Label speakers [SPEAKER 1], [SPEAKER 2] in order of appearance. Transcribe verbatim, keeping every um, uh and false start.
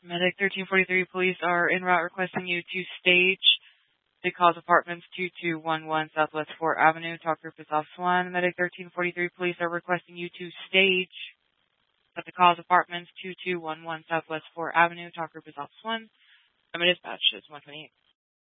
[SPEAKER 1] Medic thirteen forty-three police are en route requesting you to stage the Cause Apartments two two one one Southwest fourth Avenue. Talk group is off Swan. Medic thirteen forty-three police are requesting you to stage at the Cause Apartments two two one one Southwest fourth Avenue. Talk group is off Swan. I'm dispatch is one twenty-eight.